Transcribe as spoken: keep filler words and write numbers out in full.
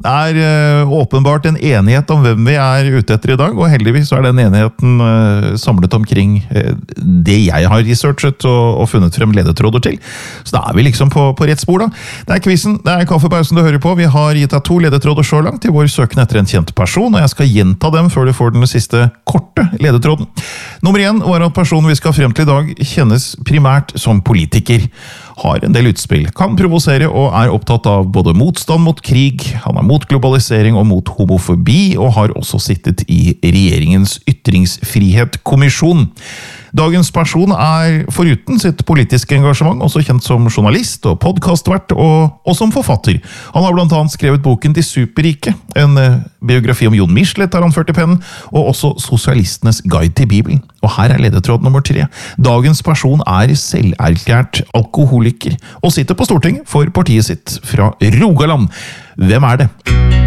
Det er uh, åpenbart en enighet om hvem vi er ute etter i dag, og heldigvis er den enigheten uh, samlet omkring uh, det jeg har researchet og, og funnet frem ledetråder til. Så da er vi liksom på, på rett spor da. Det er quizzen, det er kaffepausen du hører på. Vi har gitt deg to ledetråder så langt i vår søken etter en kjent person, og jeg skal gjenta dem før du får den siste korte ledetråden. Nummer én var at personen vi skal frem til i dag kjennes primært som politiker. Har en del utspill, kan provosere og er opptatt av både motstand mot krig, han er mot globalisering og mot homofobi, og har også sittet i regjeringens ytringsfrihet-kommisjon. Dagens person er foruten sitt politiske engasjement også kjent som journalist og podcastvert og, og som forfatter. Han har blant annet skrevet boken De Superrike, en biografi om Jon Michelet har han ført i pennen, og også Sosialistenes guide til Bibelen. Og her er ledetråd nummer tre. Dagens person er selverklært alkoholiker og sitter på Stortinget for partiet sitt fra Rogaland. Hvem er det?